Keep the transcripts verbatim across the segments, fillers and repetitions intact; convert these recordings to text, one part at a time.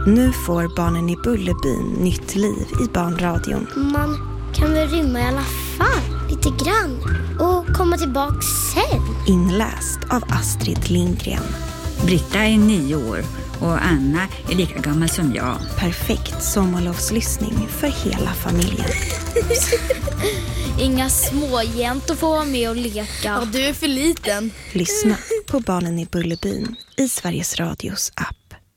Nu får barnen i Bullerbyn nytt liv i barnradion. Man kan väl rymma i alla fall, lite grann. Och komma tillbaka sen. Inläst av Astrid Lindgren. Britta är nio år och Anna är lika gammal som jag. Perfekt sommarlovslyssning för hela familjen. Inga småjäntor får vara med och leka. Ja, du är för liten. Lyssna på Barnen i Bullerbyn i Sveriges Radios app.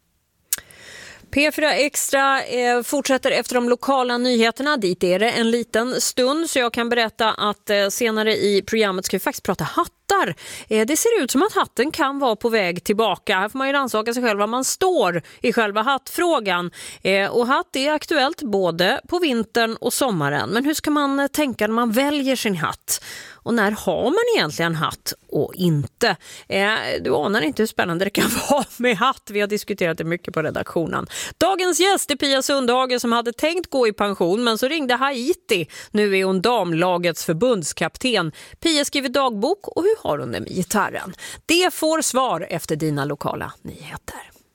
P fyra Extra eh, fortsätter efter de lokala nyheterna. Dit är det en liten stund, så jag kan berätta att eh, senare i programmet ska vi faktiskt prata hattar. Eh, det ser ut som att hatten kan vara på väg tillbaka. Här får man ju rannsaka sig själv var man står i själva hattfrågan. Eh, och hatt är aktuellt både på vintern och sommaren. Men hur ska man tänka när man väljer sin hatt? Och när har man egentligen hatt och inte? Eh, du anar inte hur spännande det kan vara med hatt. Vi har diskuterat det mycket på redaktionen. Dagens gäst är Pia Sundhage som hade tänkt gå i pension, men så ringde Haiti. Nu är hon damlagets förbundskapten. Pia skriver dagbok, och hur har hon det med gitarren? Det får svar efter dina lokala nyheter.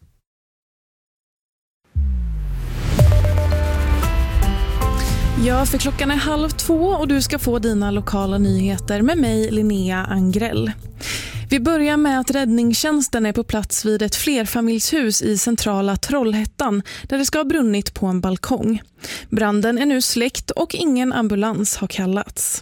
Ja, för klockan är halv två och du ska få dina lokala nyheter med mig, Linnea Angrell. Vi börjar med att räddningstjänsten är på plats vid ett flerfamiljshus i centrala Trollhättan där det ska ha brunnit på en balkong. Branden är nu släckt och ingen ambulans har kallats.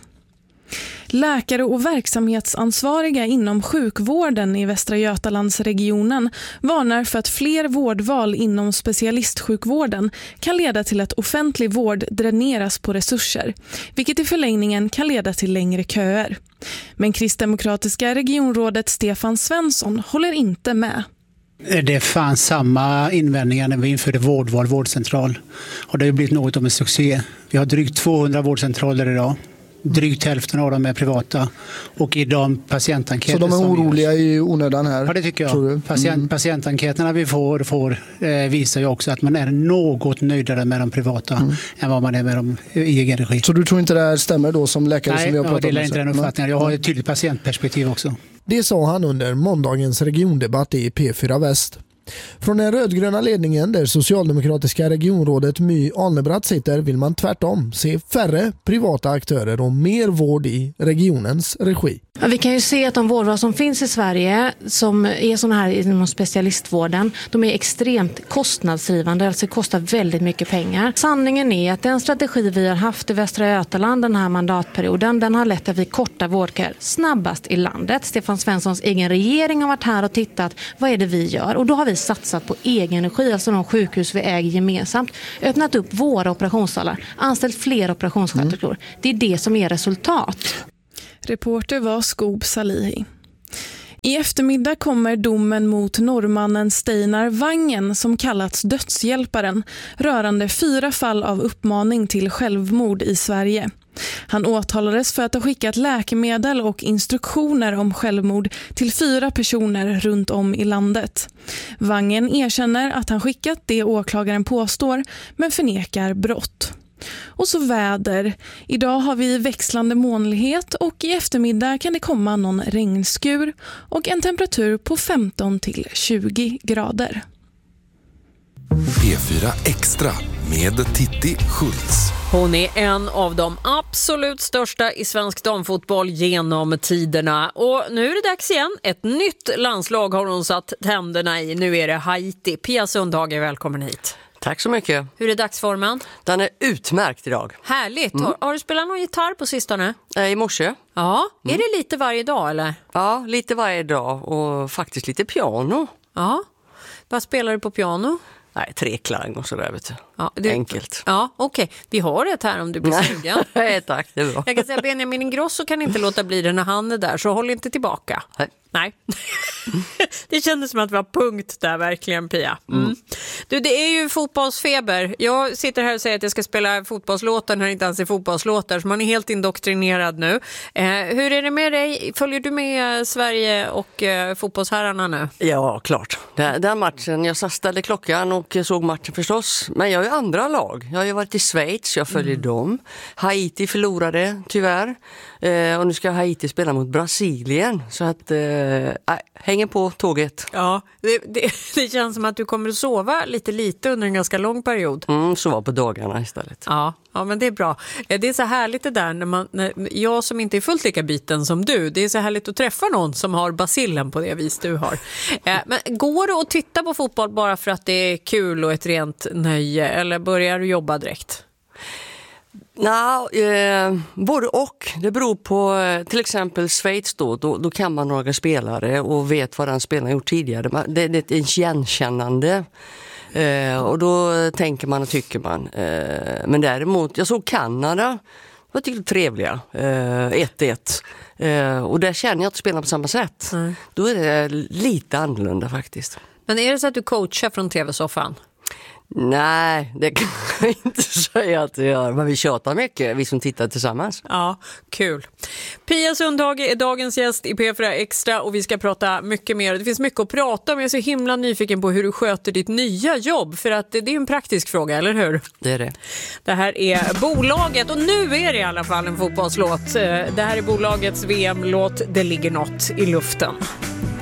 Läkare och verksamhetsansvariga inom sjukvården i Västra Götalandsregionen varnar för att fler vårdval inom specialistsjukvården kan leda till att offentlig vård dräneras på resurser, vilket i förlängningen kan leda till längre köer. Men kristdemokratiska regionrådet Stefan Svensson håller inte med. Det fanns samma invändningar när vi införde vårdval, vårdcentral. Och det har blivit något om en succé. Vi har drygt tvåhundra vårdcentraler idag. Drygt hälften av dem är privata. Och i de patientenkäter. Så de är oroliga i onödan här? Ja, det tycker jag. Mm. Patient, patientenkäterna vi får, får eh, visar ju också att man är något nöjdare med de privata mm. än vad man är med dem i egen regi. Så du tror inte det här stämmer då som läkare? Nej, som vi har jag pratat delar om? inte den uppfattningen. Jag har ett tydligt patientperspektiv också. Det sa han under måndagens regiondebatt i P fyra Väst. Från den rödgröna ledningen där socialdemokratiska regionrådet My Alnebratt sitter vill man tvärtom se färre privata aktörer och mer vård i regionens regi. Ja, vi kan ju se att de vårdval som finns i Sverige som är såna här inom specialistvården, de är extremt kostnadsdrivande, alltså kostar väldigt mycket pengar. Sanningen är att den strategi vi har haft i Västra Götaland den här mandatperioden, den har lett att vi kortar vårdköer snabbast i landet. Stefan Svenssons egen regering har varit här och tittat, vad är det vi gör? Och då har vi satsat på egen energi, alltså de sjukhus vi äger gemensamt, öppnat upp våra operationssalar, anställt fler operationssköterskor. Mm. Det är det som är resultat. Reporter var Skob Salihi. I eftermiddag kommer domen mot norrmannen Steinar Wangen som kallats dödshjälparen rörande fyra fall av uppmaning till självmord i Sverige. Han åtalades för att ha skickat läkemedel och instruktioner om självmord till fyra personer runt om i landet. Wangen erkänner att han skickat det åklagaren påstår men förnekar brott. Och så väder. Idag har vi växlande molnighet och i eftermiddag kan det komma någon regnskur och en temperatur på femton till tjugo grader. P fyra Extra med Titti Schultz. Hon är en av de absolut största i svensk damfotboll genom tiderna. Och nu är det dags igen. Ett nytt landslag har hon satt tänderna i. Nu är det Haiti. Pia Sundhage, välkommen hit. Tack så mycket. Hur är dagsformen? Den är utmärkt idag. Härligt. Mm. Har, har du spelat någon gitarr på sistone? Eh, I morse. Ja. Mm. Är det lite varje dag eller? Ja, lite varje dag och faktiskt lite piano. Ja. Vad spelar du på piano? Nej, tre klang och sådär, vet du. Ja, det, enkelt. Ja, okej. Okay. Vi har ett här om du blir sugen. Nej, tack, det är bra. Jag kan säga att Benjamin Ingrosso kan inte låta bli det när han är där, så håll inte tillbaka. Nej. Nej. Det kändes som att det var punkt där verkligen, Pia. Mm. Mm. Du, det är ju fotbollsfeber. Jag sitter här och säger att jag ska spela fotbollslåtar när det inte ens är fotbollslåtar, så man är helt indoktrinerad nu. Eh, hur är det med dig? Följer du med Sverige och eh, fotbollsherrarna nu? Ja, klart. Den, den matchen, jag ställde klockan och såg matchen förstås. Men jag är ju andra lag. Jag har ju varit i Schweiz, jag följer mm. dem. Haiti förlorade tyvärr. Eh, och nu ska Haiti spela mot Brasilien. Så att... Eh, eh, hänger på tåget. Ja, det, det, det känns som att du kommer att sova lite lite under en ganska lång period. Mm, sova på dagarna istället. Ja, ja, men det är bra. Det är så härligt det där när man, när jag som inte är fullt lika biten som du, det är så härligt att träffa någon som har basillen på det vis du har. Men går det att titta på fotboll bara för att det är kul och ett rent nöje, eller börjar du jobba direkt? Nå, eh, både och. Det beror på eh, till exempel Schweiz då, då, då kan man några spelare och vet vad den spelaren gjort tidigare. Det, det är ett igenkännande eh, och då tänker man och tycker man. Eh, men däremot, jag såg Kanada, det var tyckte trevliga, eh, ett ett. Eh, och där känner jag att spelar på samma sätt. Mm. Då är det lite annorlunda faktiskt. Men är det så att du coachar från tv-soffan? Nej, det kan jag inte säga att det gör. Men vi tjatar mycket, vi som tittar tillsammans. Ja, kul. Pia Sundhage är dagens gäst i P fyra Extra och vi ska prata mycket mer. Det finns mycket att prata om. Jag är så himla nyfiken på hur du sköter ditt nya jobb. För att det är en praktisk fråga, eller hur? Det är det. Det här är bolaget och nu är det i alla fall en fotbollslåt. Det här är bolagets V M-låt Det ligger något i luften.